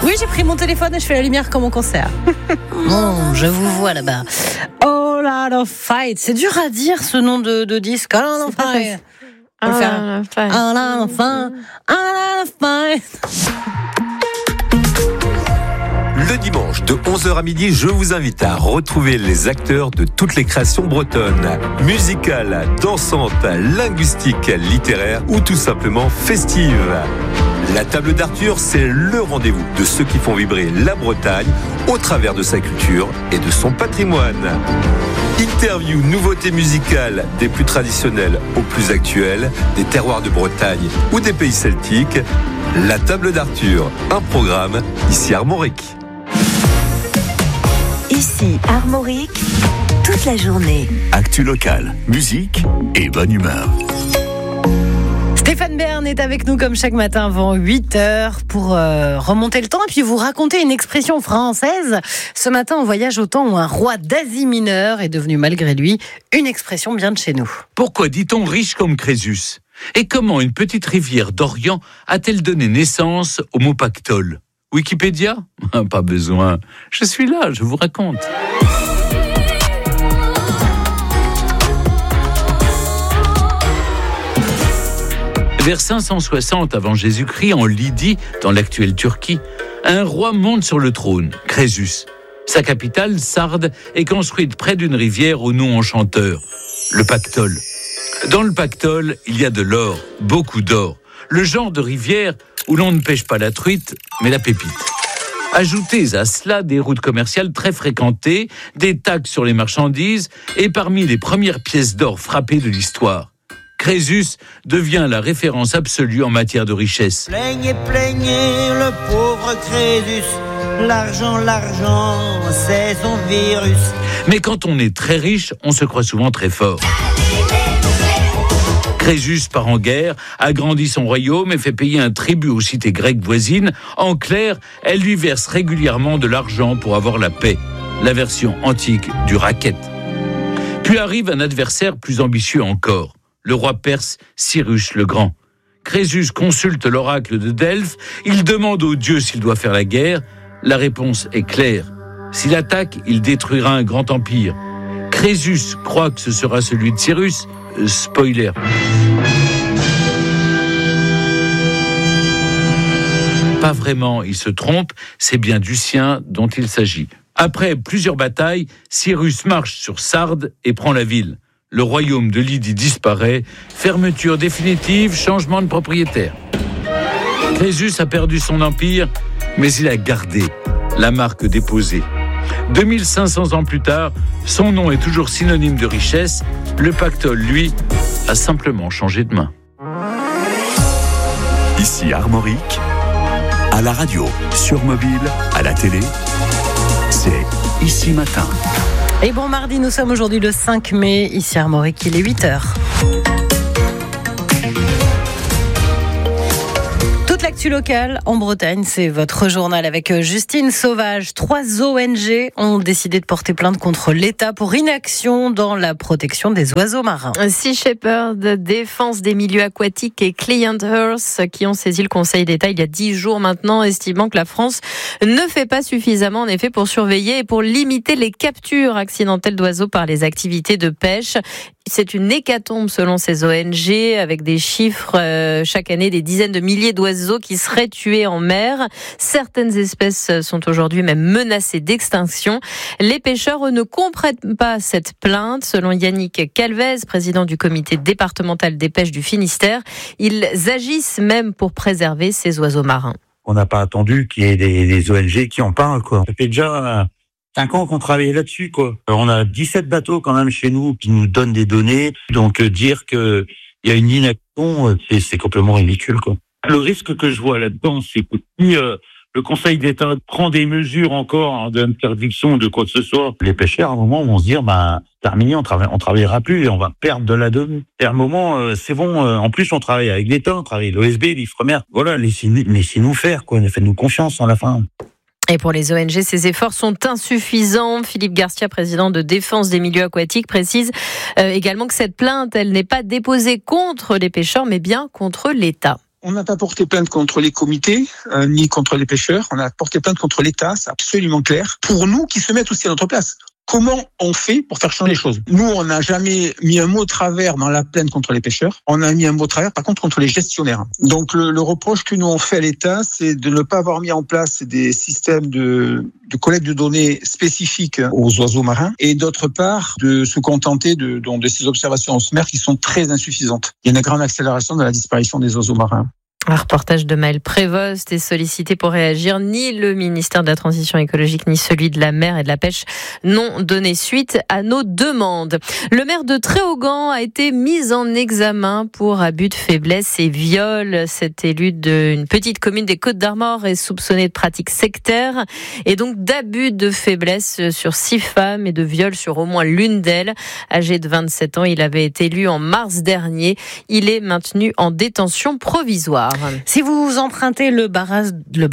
Oui, j'ai pris mon téléphone et je fais la lumière comme au concert. Oh, je vous vois là-bas. All Out of Fight. C'est dur à dire ce nom de disque. All Out of Fight. On va faire All Out of Fight. All Out of Fight. Le dimanche de 11h à midi, je vous invite à retrouver les acteurs de toutes les créations bretonnes. Musicales, dansantes, linguistiques, littéraires ou tout simplement festives. La table d'Arthur, c'est le rendez-vous de ceux qui font vibrer la Bretagne au travers de sa culture et de son patrimoine. Interviews, nouveautés musicales, des plus traditionnelles aux plus actuelles, des terroirs de Bretagne ou des pays celtiques. La table d'Arthur, un programme ici Armorique. Ici Armorique, toute la journée. Actu locale, musique et bonne humeur. Stéphane Bern est avec nous comme chaque matin avant 8h pour remonter le temps et puis vous raconter une expression française. Ce matin, on voyage au temps où un roi d'Asie mineure est devenu malgré lui une expression bien de chez nous. Pourquoi dit-on riche comme Crésus ? Et comment une petite rivière d'Orient a-t-elle donné naissance au mot pactole ? Wikipédia ? Pas besoin. Je suis là, je vous raconte. Vers 560 avant Jésus-Christ, en Lydie, dans l'actuelle Turquie, un roi monte sur le trône, Crésus. Sa capitale, Sardes, est construite près d'une rivière au nom enchanteur, le Pactole. Dans le Pactole, il y a de l'or, beaucoup d'or. Le genre de rivière où l'on ne pêche pas la truite, mais la pépite. Ajoutez à cela des routes commerciales très fréquentées, des taxes sur les marchandises et parmi les premières pièces d'or frappées de l'histoire. Crésus devient la référence absolue en matière de richesse. Plaignez, plaignez le pauvre Crésus, l'argent, c'est son virus. Mais quand on est très riche, on se croit souvent très fort. Crésus part en guerre, agrandit son royaume et fait payer un tribut aux cités grecques voisines. En clair, elle lui verse régulièrement de l'argent pour avoir la paix. La version antique du racket. Puis arrive un adversaire plus ambitieux encore. Le roi perse Cyrus le Grand. Crésus consulte l'oracle de Delphes. Il demande aux dieux s'il doit faire la guerre. La réponse est claire. S'il attaque, il détruira un grand empire. Crésus croit que ce sera celui de Cyrus. Spoiler. Pas vraiment, il se trompe. C'est bien du sien dont il s'agit. Après plusieurs batailles, Cyrus marche sur Sardes et prend la ville. Le royaume de Lydie disparaît, fermeture définitive, changement de propriétaire. Crésus a perdu son empire, mais il a gardé la marque déposée. 2500 ans plus tard, son nom est toujours synonyme de richesse. Le pactole, lui, a simplement changé de main. Ici Armorique, à la radio, sur mobile, à la télé, c'est Ici Matin. Et bon mardi, nous sommes aujourd'hui le 5 mai, ici Armorique, il est 8h. Toute l'actu locale en Bretagne, c'est votre journal avec Justine Sauvage. 3 ONG ont décidé de porter plainte contre l'État pour inaction dans la protection des oiseaux marins. Sea Shepherd, Défense des milieux aquatiques et Client Earth qui ont saisi le Conseil d'État il y a 10 jours maintenant, estimant que la France ne fait pas suffisamment en effet pour surveiller et pour limiter les captures accidentelles d'oiseaux par les activités de pêche. C'est une hécatombe selon ces ONG, avec des chiffres chaque année, des dizaines de milliers d'oiseaux qui seraient tués en mer. Certaines espèces sont aujourd'hui même menacées d'extinction. Les pêcheurs, eux, ne comprennent pas cette plainte. Selon Yannick Calvez, président du comité départemental des pêches du Finistère, ils agissent même pour préserver ces oiseaux marins. On n'a pas attendu qu'il y ait des ONG qui en parlent, quoi. Ça fait déjà 5 ans qu'on travaille là-dessus, quoi. On a 17 bateaux quand même chez nous qui nous donnent des données. Donc dire qu'il y a une inaction, c'est complètement ridicule, quoi. Le risque que je vois là-dedans, c'est que si le Conseil d'État prend des mesures encore d'interdiction de quoi que ce soit, les pêcheurs à un moment vont se dire terminé, on travaillera plus et on va perdre de la donnée. Et à un moment, c'est bon. En plus, on travaille avec l'État, on travaille avec l'OSB, l'Ifremer. Voilà, laissez-nous faire, quoi. Faites-nous confiance à la fin. Et pour les ONG, ces efforts sont insuffisants. Philippe Garcia, président de Défense des milieux aquatiques, précise également que cette plainte, elle n'est pas déposée contre les pêcheurs, mais bien contre l'État. On n'a pas porté plainte contre les comités, ni contre les pêcheurs. On a porté plainte contre l'État, c'est absolument clair. Pour nous qui se mettent aussi à notre place. Comment on fait pour faire changer les choses ? Nous, on n'a jamais mis un mot de travers dans la plainte contre les pêcheurs. On a mis un mot de travers, par contre les gestionnaires. Donc le reproche que nous on fait à l'État, c'est de ne pas avoir mis en place des systèmes de collecte de données spécifiques aux oiseaux marins, et d'autre part de se contenter de ces observations en mer qui sont très insuffisantes. Il y a une grande accélération de la disparition des oiseaux marins. Un reportage de Maël Prévost est sollicité pour réagir. Ni le ministère de la Transition écologique, ni celui de la mer et de la pêche n'ont donné suite à nos demandes. Le maire de Tréaugan a été mis en examen pour abus de faiblesse et viol. Cet élu d'une petite commune des Côtes-d'Armor est soupçonné de pratiques sectaires et donc d'abus de faiblesse sur 6 femmes et de viol sur au moins l'une d'elles. Âgé de 27 ans, il avait été élu en mars dernier. Il est maintenu en détention provisoire. Si vous empruntez le barrage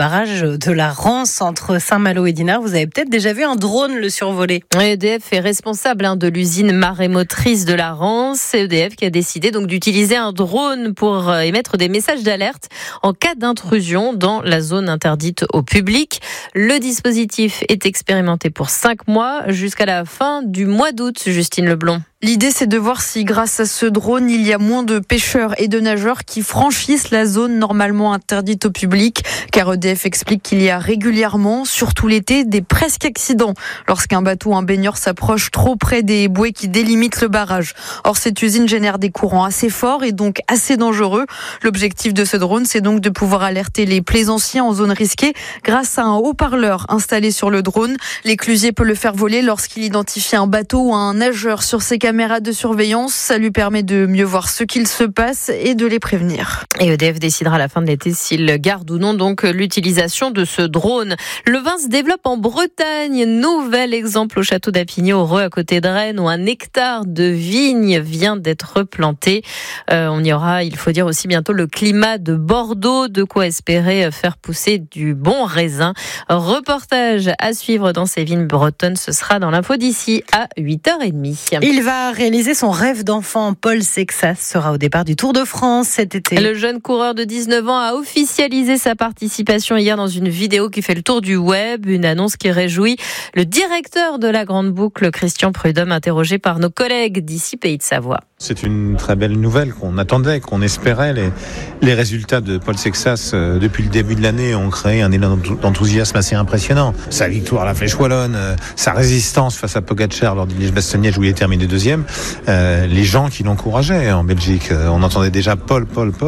de la Rance entre Saint-Malo et Dinard, vous avez peut-être déjà vu un drone le survoler. EDF est responsable de l'usine marémotrice de la Rance. C'est EDF qui a décidé donc d'utiliser un drone pour émettre des messages d'alerte en cas d'intrusion dans la zone interdite au public. Le dispositif est expérimenté pour 5 mois jusqu'à la fin du mois d'août, Justine Leblond. L'idée, c'est de voir si, grâce à ce drone, il y a moins de pêcheurs et de nageurs qui franchissent la zone normalement interdite au public. Car EDF explique qu'il y a régulièrement, surtout l'été, des presque accidents lorsqu'un bateau ou un baigneur s'approche trop près des bouées qui délimitent le barrage. Or, cette usine génère des courants assez forts et donc assez dangereux. L'objectif de ce drone, c'est donc de pouvoir alerter les plaisanciers en zone risquée grâce à un haut-parleur installé sur le drone. L'éclusier peut le faire voler lorsqu'il identifie un bateau ou un nageur sur ses caméras de surveillance. Ça lui permet de mieux voir ce qu'il se passe et de les prévenir. Et EDF décidera à la fin de l'été s'il garde ou non donc l'utilisation de ce drone. Le vin se développe en Bretagne. Nouvel exemple au château d'Apigny-Aureux à côté de Rennes où un hectare de vigne vient d'être planté. On y aura, il faut dire aussi bientôt, le climat de Bordeaux, de quoi espérer faire pousser du bon raisin. Reportage à suivre dans ces vignes bretonnes, ce sera dans l'info d'ici à 8h30. Il va réaliser son rêve d'enfant. Paul Sexas sera au départ du Tour de France cet été. Le jeune coureur de 19 ans a officialisé sa participation hier dans une vidéo qui fait le tour du web, une annonce qui réjouit le directeur de la Grande Boucle, Christian Prudhomme, interrogé par nos collègues d'ici Pays de Savoie. C'est une très belle nouvelle qu'on attendait, qu'on espérait. Les résultats de Paul Sexas depuis le début de l'année ont créé un élan d'enthousiasme assez impressionnant. Sa victoire à la Flèche Wallonne, sa résistance face à Pogacar lors du Liège-Bastogne-Liège où il est terminé deuxième, les gens qui l'encourageaient en Belgique. On entendait déjà Paul.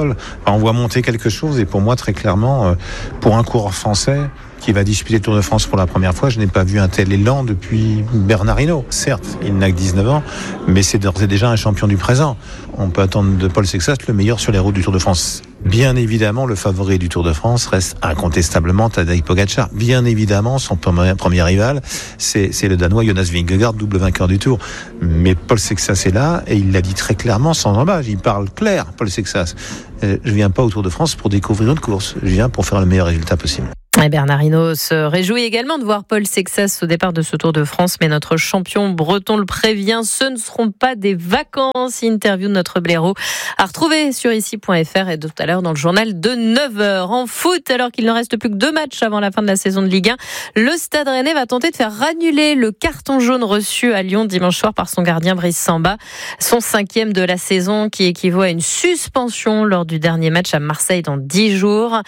On voit monter quelque chose et pour moi très clairement, pour un coureur français qui va disputer le Tour de France pour la première fois, je n'ai pas vu un tel élan depuis Bernard Hinault. Certes, il n'a que 19 ans, mais c'est d'ores et déjà un champion du présent. On peut attendre de Paul Sexas le meilleur sur les routes du Tour de France. Bien évidemment, le favori du Tour de France reste incontestablement Tadej Pogacar. Bien évidemment, son premier rival, c'est le Danois Jonas Vingegaard, double vainqueur du Tour. Mais Paul Sexas est là et il l'a dit très clairement, sans embâche. Il parle clair, Paul Sexas. Je viens pas au Tour de France pour découvrir une course. Je viens pour faire le meilleur résultat possible. Et Bernard Hinault se réjouit également de voir Paul Sexas au départ de ce Tour de France, mais notre champion breton le prévient, ce ne seront pas des vacances. Interview de notre blaireau à retrouver sur ici.fr et tout à l'heure dans le journal de 9h. En foot, alors qu'il ne reste plus que 2 matchs avant la fin de la saison de Ligue 1, le Stade Rennais va tenter de faire annuler le carton jaune reçu à Lyon dimanche soir par son gardien Brice Samba, son 5e de la saison qui équivaut à une suspension lors du dernier match à Marseille dans 10 jours.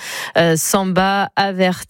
Samba averti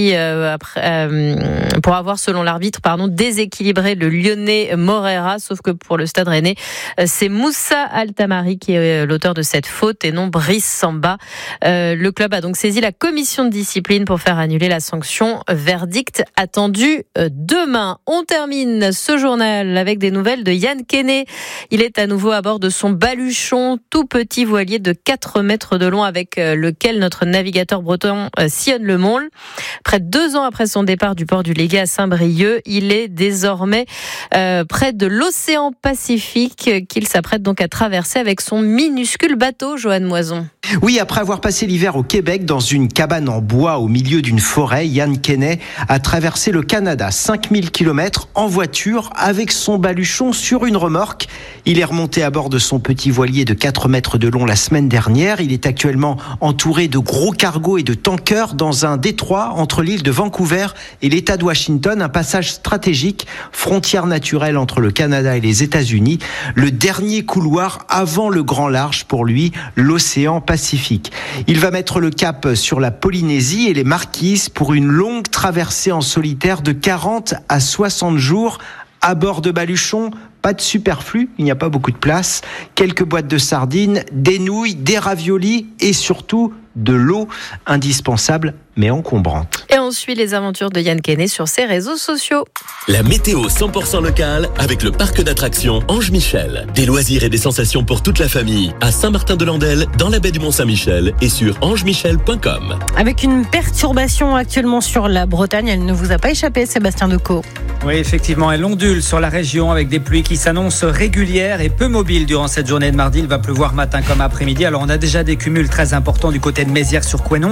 pour avoir, selon l'arbitre, déséquilibré le Lyonnais Morera, sauf que pour le Stade Rennais, c'est Moussa Altamari qui est l'auteur de cette faute et non Brice Samba. Le club a donc saisi la commission de discipline pour faire annuler la sanction. Verdict attendu demain. On termine ce journal avec des nouvelles de Yann Kenney. Il est à nouveau à bord de son baluchon, tout petit voilier de 4 mètres de long avec lequel notre navigateur breton sillonne le monde. Près de 2 ans après son départ du port du Légat à Saint-Brieuc, il est désormais près de l'océan Pacifique qu'il s'apprête donc à traverser avec son minuscule bateau, Johan Moison. Oui, après avoir passé l'hiver au Québec dans une cabane en bois au milieu d'une forêt, Ian Kenney a traversé le Canada, 5000 km en voiture avec son baluchon sur une remorque. Il est remonté à bord de son petit voilier de 4 mètres de long la semaine dernière. Il est actuellement entouré de gros cargos et de tankers dans un détroit entre l'île de Vancouver et l'État de Washington, un passage stratégique, frontière naturelle entre le Canada et les États-Unis, le dernier couloir avant le grand large pour lui, l'océan Pacifique. Il va mettre le cap sur la Polynésie et les Marquises pour une longue traversée en solitaire de 40 à 60 jours à bord de baluchon. Pas de superflu, il n'y a pas beaucoup de place. Quelques boîtes de sardines, des nouilles, des raviolis et surtout de l'eau indispensable mais encombrante. Et on suit les aventures de Ian Kenney sur ses réseaux sociaux. La météo 100% locale avec le parc d'attractions Ange Michel. Des loisirs et des sensations pour toute la famille à Saint-Martin-de-Landelle, dans la baie du Mont-Saint-Michel et sur angemichel.com. Avec une perturbation actuellement sur la Bretagne, elle ne vous a pas échappé, Sébastien Decaux. Oui, effectivement, elle ondule sur la région avec des pluies qui s'annoncent régulières et peu mobiles durant cette journée de mardi. Il va pleuvoir matin comme après-midi. Alors, on a déjà des cumuls très importants du côté de Mézières-sur-Couesnon.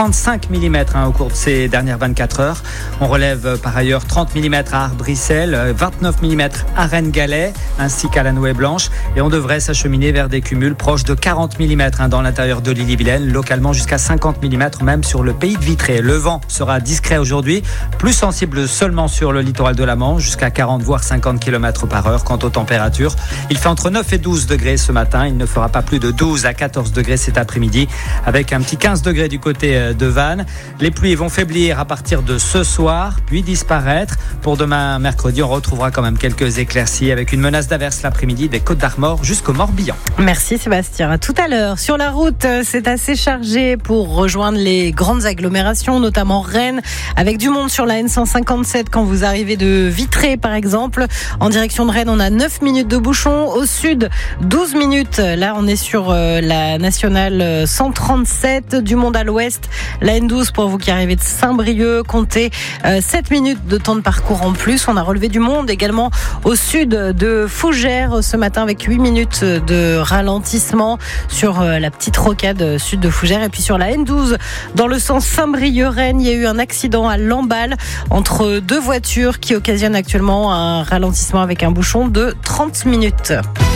35 mm au cours de ces dernières 24 heures. On relève par ailleurs 30 mm à Arbrissel, 29 mm à Rennes-Galais, ainsi qu'à la Nouée-Blanche. Et on devrait s'acheminer vers des cumuls proches de 40 mm dans l'intérieur de l'Ille-et-Vilaine, localement jusqu'à 50 mm même sur le pays de Vitré. Le vent sera discret aujourd'hui, plus sensible seulement sur le littoral de la Manche, jusqu'à 40 voire 50 km par heure. Quant aux températures, il fait entre 9 et 12 degrés ce matin. Il ne fera pas plus de 12 à 14 degrés cet après-midi, avec un petit 15 degrés du côté de Vannes. Les pluies vont faiblir à partir de ce soir, puis disparaître. Pour demain, mercredi, on retrouvera quand même quelques éclaircies, avec une menace d'averse l'après-midi des Côtes-d'Armor jusqu'au Morbihan. Merci Sébastien. À tout à l'heure. Sur la route, c'est assez chargé pour rejoindre les grandes agglomérations, notamment Rennes, avec du monde sur la N157 quand vous arrivez de Vitré par exemple. En direction de Rennes, on a 9 minutes de bouchon. Au sud, 12 minutes. Là, on est sur la nationale 137. Du monde à l'ouest, la N12 pour vous qui arrivez de Saint-Brieuc. Comptez 7 minutes de temps de parcours en plus. On a relevé du monde également au sud de Fougères ce matin avec 8 minutes de ralentissement sur la petite rocade sud de Fougères. Et puis sur la N12, dans le sens Saint-Brieuc-Rennes, il y a eu un accident à Lamballe entre deux voitures qui occasionne actuellement un ralentissement avec un bouchon de 30 minutes.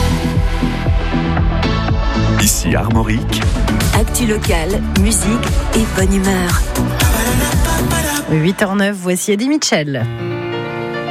Ici Armorique. Actu locale, musique et bonne humeur. 8h09, voici Eddie Mitchell.